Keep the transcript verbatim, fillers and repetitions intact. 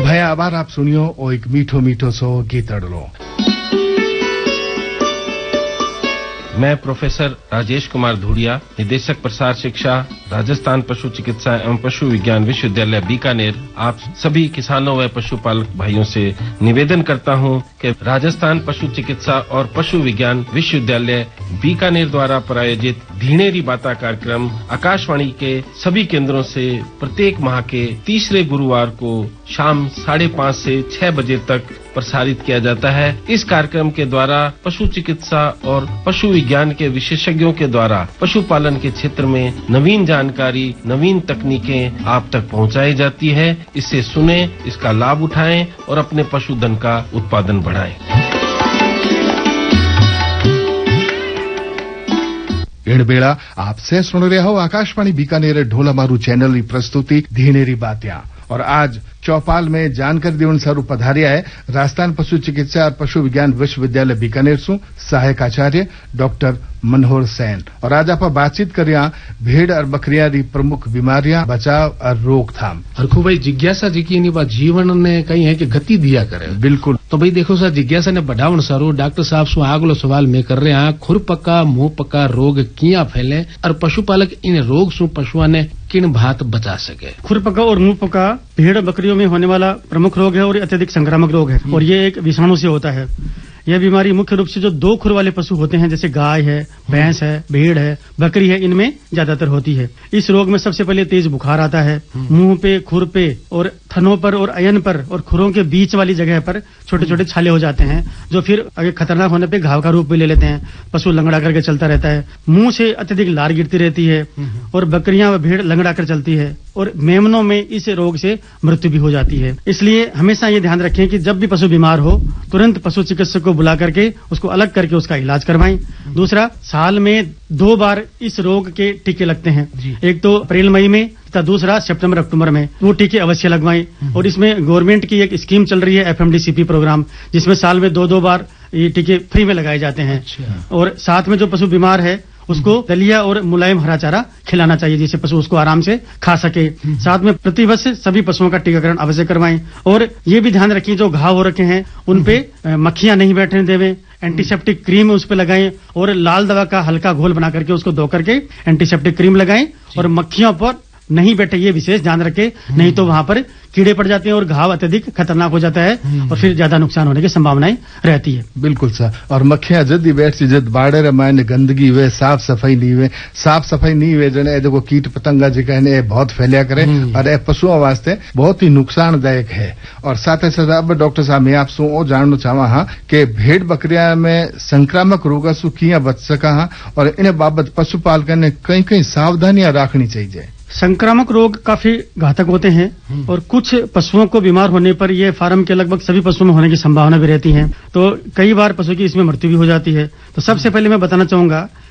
भया आबार आप सुनियो ओ एक मीठो मीठो सो गीतड़लो। मैं प्रोफेसर राजेश कुमार धूड़िया, निदेशक प्रसार शिक्षा, राजस्थान पशु चिकित्सा एवं पशु विज्ञान विश्वविद्यालय बीकानेर, आप सभी किसानों व पशुपालक भाइयों से निवेदन करता हूं कि राजस्थान पशु चिकित्सा और पशु विज्ञान विश्वविद्यालय बीकानेर द्वारा प्रायोजित धीणेरी बाता कार्यक्रम आकाशवाणी के सभी केंद्रों से प्रत्येक माह के तीसरे गुरुवार को शाम साढ़े पाँच से छह बजे तक प्रसारित किया जाता है। इस कार्यक्रम के द्वारा पशु चिकित्सा और पशु विज्ञान के विशेषज्ञों के द्वारा पशुपालन के क्षेत्र में नवीन जानकारी, नवीन तकनीकें आप तक पहुंचाई जाती है। इसे सुने, इसका लाभ उठाएं और अपने पशुधन का उत्पादन बढ़ाएं। एड़ बेड़ा आपसे सुन रहे हो आकाशवाणी बीकानेर ढोलामारू चैनल की प्रस्तुति धीणेरी बात्या। और आज चौपाल में जानकारी देवन सारू पधारिया है राजस्थान पशु चिकित्सा और पशु विज्ञान विश्वविद्यालय बीकानेर सु सहायक आचार्य डॉक्टर मनोहर सैन। और आज आप बातचीत करिया भेड़ और बकरियां री प्रमुख बीमारियां, बचाव और रोकथाम। और खूब भाई जिज्ञासा जी की बात जीवन ने कही है कि गति दिया करे। बिल्कुल। तो भाई देखो सर, जिज्ञासा ने बढ़ावन सारू डॉक्टर साहब सु आगलो सवाल में कर रहे हैं, खुर पक्का मुंह पक्का रोग किया फैले और पशुपालक इन रोग सु पशुओं ने किन भात बचा सके। खुरपका और मुंह पका भेड़ बकरियों में होने वाला प्रमुख रोग है और अत्यधिक संक्रामक रोग है और ये एक विषाणु से होता है। यह बीमारी मुख्य रूप से जो दो खुर वाले पशु होते हैं जैसे गाय है, भैंस है, भेड़ है, बकरी है, इनमें ज्यादातर होती है। इस रोग में सबसे पहले तेज बुखार आता है, मुंह पे, खुर पे और थनों पर और अयन पर और खुरों के बीच वाली जगह पर छोटे छोटे छाले हो जाते हैं जो फिर आगे खतरनाक होने पे घाव का रूप भी ले लेते हैं। पशु लंगड़ा करके चलता रहता है, मुंह से अत्यधिक लार गिरती रहती है और बकरियां व भेड़ लंगड़ा कर चलती है और मेमनों में इस रोग से मृत्यु भी हो जाती है। इसलिए हमेशा ये ध्यान रखें कि जब भी पशु बीमार हो तुरंत पशु चिकित्सक को बुला करके उसको अलग करके उसका इलाज करवाएं। दूसरा, साल में दो बार इस रोग के टीके लगते हैं, एक तो अप्रैल मई में तथा दूसरा सितंबर अक्टूबर में। वो टीके अवश्य लगवाएं और इसमें गवर्नमेंट की एक स्कीम चल रही है एफएमडीसीपी प्रोग्राम, जिसमें साल में दो दो बार ये टीके फ्री में लगाए जाते हैं। और साथ में जो पशु बीमार है उसको दलिया और मुलायम हरा चारा खिलाना चाहिए जिससे पशु उसको आराम से खा सके। साथ में प्रतिवर्ष सभी पशुओं का टीकाकरण अवश्य करवाएं और ये भी ध्यान रखें जो घाव हो रखे हैं उन पे मक्खियां नहीं बैठने देवें, एंटीसेप्टिक क्रीम उस पे लगाएं और लाल दवा का हल्का घोल बना करके उसको धो करके एंटीसेप्टिक क्रीम लगाएं और मक्खियों पर नहीं बैठे ये विशेष ध्यान रखें, नहीं तो वहां पर कीड़े पड़ जाते हैं और घाव अत्यधिक खतरनाक हो जाता है और फिर ज्यादा नुकसान होने की संभावनाएं रहती है। बिल्कुल सर। और मक्खियां जद ही बैठ सी जद बाड़े रमायन गंदगी वे साफ सफाई नहीं हुए साफ सफाई नहीं हुए जने देखो कीट पतंगा जी कहने बहुत फैलिया करे और ये पशुओं वास्ते बहुत ही नुकसानदायक है। और साथ ही साथ अब डॉक्टर साहब मैं आपसे वो जानना चाहवा हाँ कि भेड़ बकरिया में संक्रामक रोग सु किया बच सका हाँ और इन बाबत पशुपालक ने कई कई सावधानियां रखनी चाहिए। संक्रामक रोग काफी घातक होते हैं और कुछ पशुओं को बीमार होने पर ये फार्म के लगभग सभी पशुओं में होने की संभावना भी रहती है, तो कई बार पशु की इसमें मृत्यु भी हो जाती है। तो सबसे पहले मैं बताना चाहूंगा